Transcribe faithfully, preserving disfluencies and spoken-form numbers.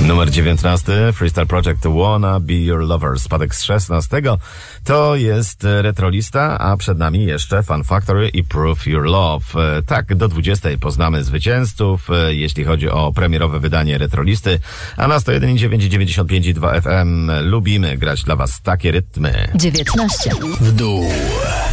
Numer dziewiętnasty, Freestyle Project Wanna Be Your Lover, spadek z szesnastego. To jest retrolista, a przed nami jeszcze Fun Factory i Prove Your Love. Tak, do dwudziestej poznamy zwycięzców, jeśli chodzi o premierowe wydanie retrolisty, a na sto jeden i dziewięć, dziewięćdziesiąt pięć i dwa F M lubimy grać dla was takie rytmy. dziewiętnaście w dół.